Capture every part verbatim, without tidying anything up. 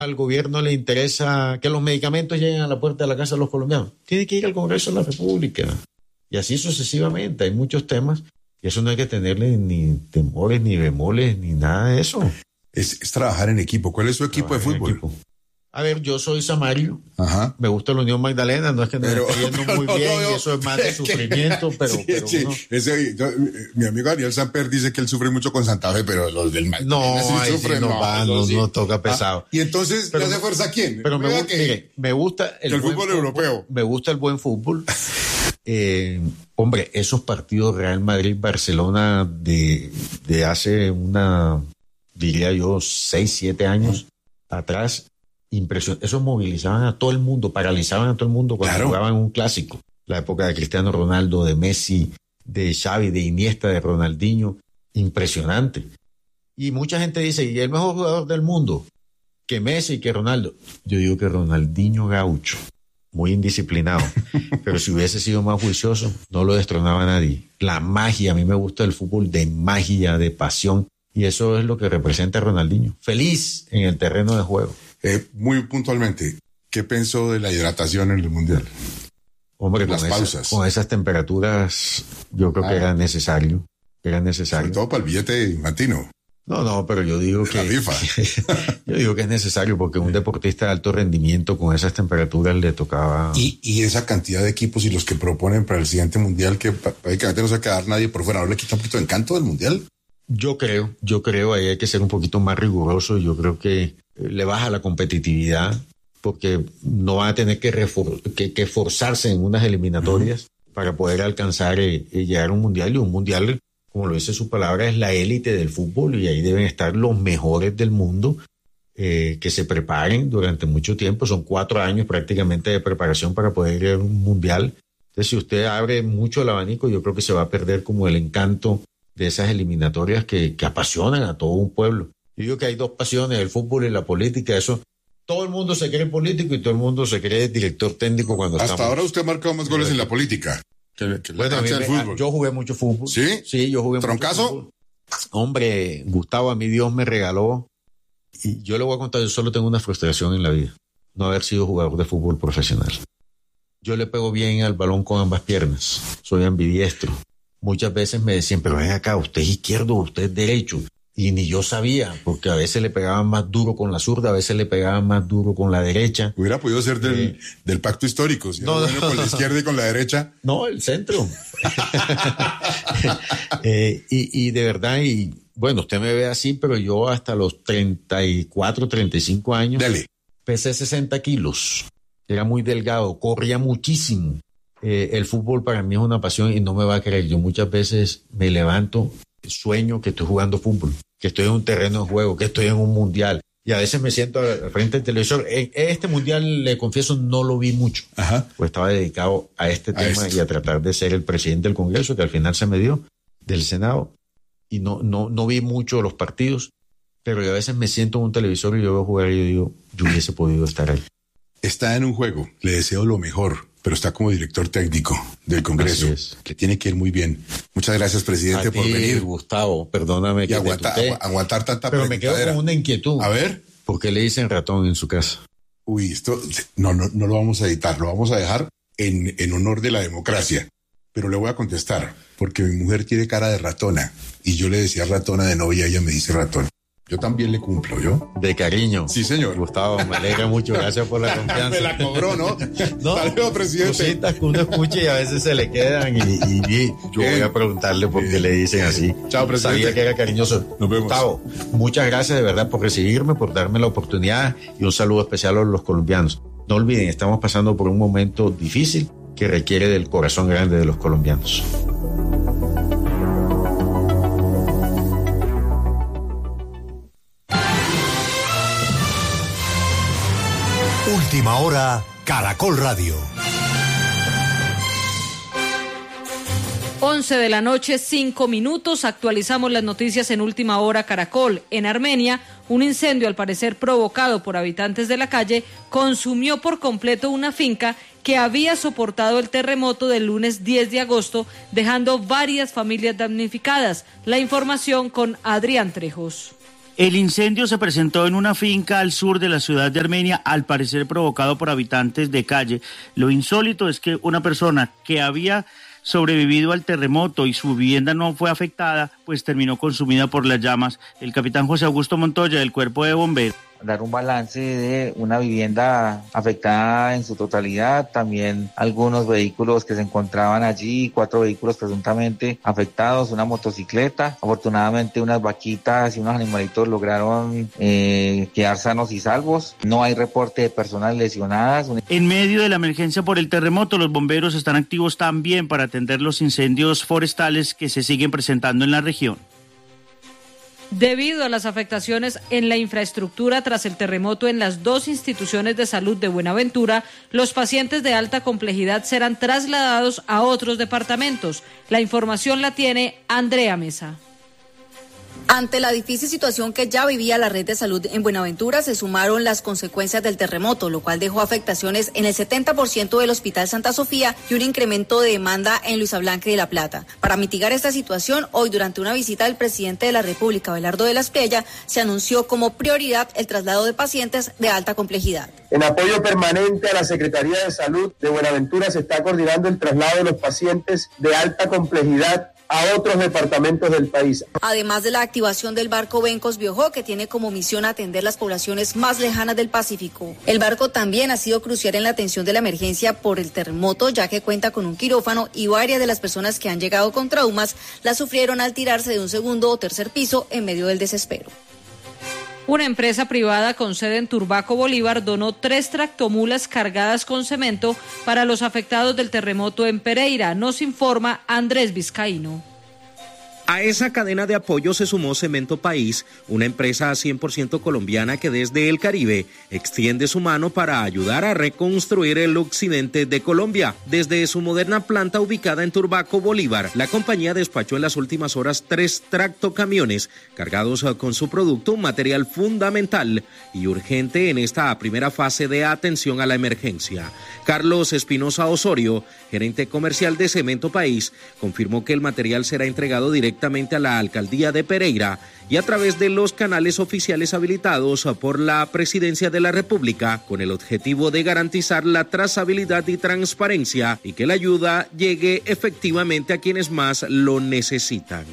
al gobierno le interesa que los medicamentos lleguen a la puerta de la casa de los colombianos. Tiene que ir al Congreso de la República. Y así sucesivamente. Hay muchos temas y eso no hay que tenerle ni temores, ni bemoles, ni nada de eso. Es, es trabajar en equipo. ¿Cuál es su equipo trabajar de fútbol? Equipo. A ver, yo soy Samario. Ajá. Me gusta la Unión Magdalena, no es que me esté yendo muy no, bien, no, no, y eso es más de sufrimiento, pero, sí, pero sí. uno... Ese, yo, mi amigo Daniel Samper dice que él sufre mucho con Santa Fe, pero los del Magdalena no, sí sufren. Sí, no, no, va, no, sí. no toca pesado. Ah, y entonces, pero, ¿le hace fuerza a quién? Pero me, me, que, mire, me gusta el, el fútbol europeo. Me gusta el buen fútbol. eh, hombre, esos partidos Real Madrid-Barcelona de, de hace una, diría yo, seis, siete años uh-huh. atrás, impresionante. Eso movilizaban a todo el mundo, paralizaban a todo el mundo cuando claro. jugaban un clásico. La época de Cristiano Ronaldo, de Messi, de Xavi, de Iniesta, de Ronaldinho. Impresionante. Y mucha gente dice, ¿y el mejor jugador del mundo? Que Messi, que Ronaldo. Yo digo que Ronaldinho Gaucho, muy indisciplinado. Pero si hubiese sido más juicioso, no lo destronaba nadie. La magia, a mí me gusta el fútbol de magia, de pasión. Y eso es lo que representa a Ronaldinho. Feliz en el terreno de juego. Eh, muy puntualmente, ¿qué pensó de la hidratación en el Mundial? Hombre, las con pausas. Esas, con esas temperaturas, yo creo ah. que era necesario. Era necesario. Sobre todo para el billete infantino. No, no, pero yo digo de que... La FIFA. yo digo que es necesario porque un deportista de alto rendimiento con esas temperaturas le tocaba... Y, y esa cantidad de equipos y los que proponen para el siguiente Mundial, que prácticamente no se va a quedar nadie por fuera, ¿no le quita un poquito de encanto del Mundial? Yo creo, yo creo, ahí hay que ser un poquito más riguroso. Yo creo que le baja la competitividad porque no van a tener que, refor- que, que forzarse en unas eliminatorias uh-huh. para poder alcanzar y, y llegar a un mundial. Y un mundial, como lo dice su palabra, es la élite del fútbol y ahí deben estar los mejores del mundo eh, que se preparen durante mucho tiempo. Son cuatro años prácticamente de preparación para poder ir a un mundial. Entonces, si usted abre mucho el abanico, yo creo que se va a perder como el encanto de esas eliminatorias que, que apasionan a todo un pueblo. Yo digo que hay dos pasiones, el fútbol y la política. Eso, todo el mundo se cree político y todo el mundo se cree director técnico cuando Hasta estamos... ahora usted ha marcado más goles en la política que, que bueno, la cancha del me, fútbol. Yo jugué mucho fútbol. ¿Sí? Sí, yo jugué ¿Troncazo? mucho fútbol. Hombre, Gustavo, a mí Dios me regaló, y yo le voy a contar, yo solo tengo una frustración en la vida, no haber sido jugador de fútbol profesional. Yo le pego bien al balón con ambas piernas, soy ambidiestro. Muchas veces me decían, pero ven acá, usted es izquierdo, usted es derecho. Y ni yo sabía, porque a veces le pegaban más duro con la zurda, a veces le pegaban más duro con la derecha. Hubiera podido ser del, eh, del pacto histórico, si no, no, no, con la izquierda y con la derecha. No, el centro. eh, y, y de verdad, y bueno, usted me ve así, pero yo hasta los treinta y cuatro, treinta y cinco años, Dale. pesé sesenta kilos, era muy delgado, corría muchísimo. Eh, el fútbol para mí es una pasión y no me va a creer. Yo muchas veces me levanto, sueño que estoy jugando fútbol, que estoy en un terreno de juego, que estoy en un mundial. Y a veces me siento al frente del televisor. En este mundial, le confieso, no lo vi mucho. Ajá. Pues estaba dedicado a este a tema esto. y a tratar de ser el presidente del Congreso, que al final se me dio, del Senado. Y no, no, no vi mucho los partidos, pero yo a veces me siento en un televisor y yo veo jugar y yo digo, yo hubiese podido estar ahí. Está en un juego, le deseo lo mejor, pero está como director técnico del Congreso. Le tiene que ir muy bien. Muchas gracias, presidente, a por ti, venir. Gustavo, perdóname. Y que aguanta, te agu- aguantar tanta Pero me quedo con una inquietud. A ver. ¿Por qué le dicen ratón en su casa? Uy, esto no, no, no lo vamos a editar, lo vamos a dejar en, en honor de la democracia. Pero le voy a contestar, porque mi mujer tiene cara de ratona y yo le decía ratona de novia, ella me dice ratón. Yo también le cumplo, ¿yo? De cariño. Sí, señor. Gustavo, me alegra mucho. Gracias por la confianza. Me la cobró, ¿no? No, Saludos, presidente. Cositas que uno escucha y a veces se le quedan y, y, y yo Bien. voy a preguntarle por qué le dicen así. Chao, presidente. Sabía que era cariñoso. Nos vemos. Gustavo, muchas gracias de verdad por recibirme, por darme la oportunidad y un saludo especial a los colombianos. No olviden, estamos pasando por un momento difícil que requiere del corazón grande de los colombianos. Última hora, Caracol Radio. once de la noche, cinco minutos. Actualizamos las noticias en Última Hora Caracol. En Armenia, un incendio, al parecer provocado por habitantes de la calle, consumió por completo una finca que había soportado el terremoto del lunes diez de agosto, dejando varias familias damnificadas. La información con Adrián Trejos. El incendio se presentó en una finca al sur de la ciudad de Armenia, al parecer provocado por habitantes de calle. Lo insólito es que una persona que había sobrevivido al terremoto y su vivienda no fue afectada, pues terminó consumida por las llamas. El capitán José Augusto Montoya del Cuerpo de Bomberos. Dar un balance de una vivienda afectada en su totalidad, también algunos vehículos que se encontraban allí, cuatro vehículos presuntamente afectados, una motocicleta. Afortunadamente unas vaquitas y unos animalitos lograron eh, quedar sanos y salvos. No hay reporte de personas lesionadas. En medio de la emergencia por el terremoto, los bomberos están activos también para atender los incendios forestales que se siguen presentando en la región. Debido a las afectaciones en la infraestructura tras el terremoto en las dos instituciones de salud de Buenaventura, los pacientes de alta complejidad serán trasladados a otros departamentos. La información la tiene Andrea Mesa. Ante la difícil situación que ya vivía la red de salud en Buenaventura, se sumaron las consecuencias del terremoto, lo cual dejó afectaciones en el setenta por ciento del Hospital Santa Sofía y un incremento de demanda en Luisa Blanca de la Plata. Para mitigar esta situación, hoy durante una visita del presidente de la República, Abelardo de la Espriella, se anunció como prioridad el traslado de pacientes de alta complejidad. En apoyo permanente a la Secretaría de Salud de Buenaventura se está coordinando el traslado de los pacientes de alta complejidad a otros departamentos del país. Además de la activación del barco Bencos Biojó, que tiene como misión atender las poblaciones más lejanas del Pacífico. El barco también ha sido crucial en la atención de la emergencia por el terremoto, ya que cuenta con un quirófano y varias de las personas que han llegado con traumas las sufrieron al tirarse de un segundo o tercer piso en medio del desespero. Una empresa privada con sede en Turbaco, Bolívar, donó tres tractomulas cargadas con cemento para los afectados del terremoto en Pereira. Nos informa Andrés Vizcaíno. A esa cadena de apoyo se sumó Cemento País, una empresa cien por ciento colombiana que desde el Caribe extiende su mano para ayudar a reconstruir el occidente de Colombia. Desde su moderna planta ubicada en Turbaco, Bolívar, la compañía despachó en las últimas horas tres tractocamiones cargados con su producto, un material fundamental y urgente en esta primera fase de atención a la emergencia. Carlos Espinosa Osorio, gerente comercial de Cemento País, confirmó que el material será entregado directamente a la alcaldía de Pereira y a través de los canales oficiales habilitados por la Presidencia de la República, con el objetivo de garantizar la trazabilidad y transparencia y que la ayuda llegue efectivamente a quienes más lo necesitan.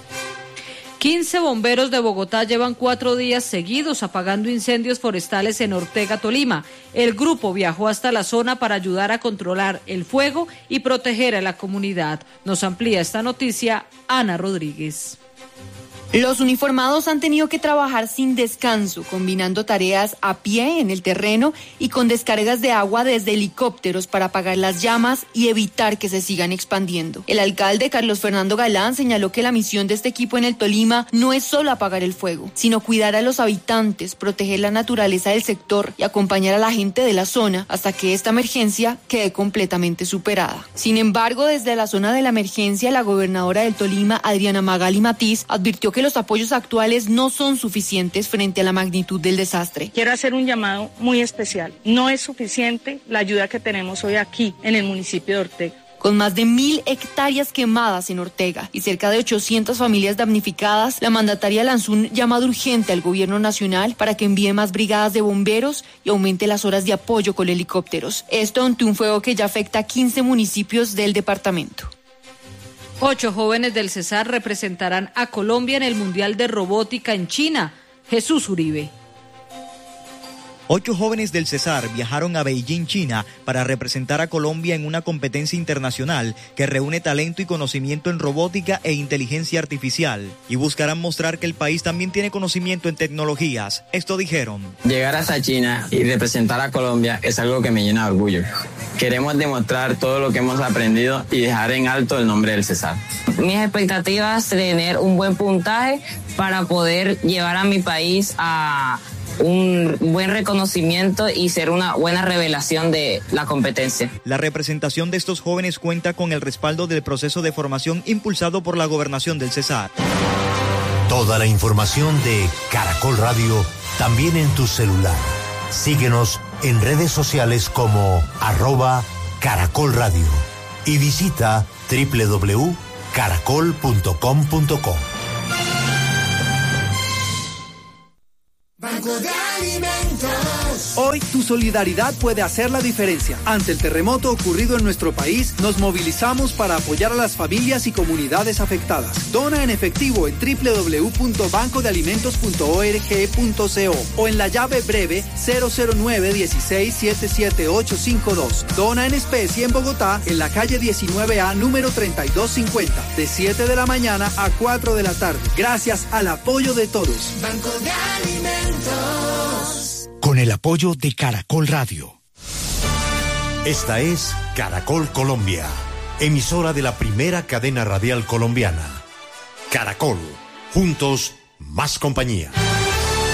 quince bomberos de Bogotá llevan cuatro días seguidos apagando incendios forestales en Ortega, Tolima. El grupo viajó hasta la zona para ayudar a controlar el fuego y proteger a la comunidad. Nos amplía esta noticia Ana Rodríguez. Los uniformados han tenido que trabajar sin descanso, combinando tareas a pie en el terreno y con descargas de agua desde helicópteros para apagar las llamas y evitar que se sigan expandiendo. El alcalde Carlos Fernando Galán señaló que la misión de este equipo en el Tolima no es solo apagar el fuego, sino cuidar a los habitantes, proteger la naturaleza del sector y acompañar a la gente de la zona hasta que esta emergencia quede completamente superada. Sin embargo, desde la zona de la emergencia, la gobernadora del Tolima, Adriana Magali Matiz, advirtió que los apoyos actuales no son suficientes frente a la magnitud del desastre. Quiero hacer un llamado muy especial. No es suficiente la ayuda que tenemos hoy aquí en el municipio de Ortega. Con más de mil hectáreas quemadas en Ortega y cerca de ochocientas familias damnificadas, la mandataria lanzó un llamado urgente al gobierno nacional para que envíe más brigadas de bomberos y aumente las horas de apoyo con helicópteros. Esto ante un fuego que ya afecta a quince municipios del departamento. Ocho jóvenes del Cesar representarán a Colombia en el Mundial de Robótica en China. Jesús Uribe. Ocho jóvenes del Cesar viajaron a Beijing, China, para representar a Colombia en una competencia internacional que reúne talento y conocimiento en robótica e inteligencia artificial y buscarán mostrar que el país también tiene conocimiento en tecnologías. Esto dijeron. Llegar hasta China y representar a Colombia es algo que me llena de orgullo. Queremos demostrar todo lo que hemos aprendido y dejar en alto el nombre del Cesar. Mis expectativas de tener un buen puntaje para poder llevar a mi país a un buen reconocimiento y ser una buena revelación de la competencia. La representación de estos jóvenes cuenta con el respaldo del proceso de formación impulsado por la Gobernación del Cesar. Toda la información de Caracol Radio también en tu celular. Síguenos en redes sociales como arroba Caracol Radio y visita doble u doble u doble u punto caracol punto com punto co. Hoy tu solidaridad puede hacer la diferencia. Ante el terremoto ocurrido en nuestro país, nos movilizamos para apoyar a las familias y comunidades afectadas. Dona en efectivo en doble u doble u doble u punto banco de alimentos punto org punto co o en la llave breve cero cero nueve dieciséis siete siete ocho cinco dos. Dona en especie en Bogotá, en la calle diecinueve A, número treinta y dos cincuenta, de siete de la mañana a cuatro de la tarde. Gracias al apoyo de todos. Banco de Alimentos. Con el apoyo de Caracol Radio. Esta es Caracol Colombia, emisora de la primera cadena radial colombiana. Caracol, juntos, más compañía.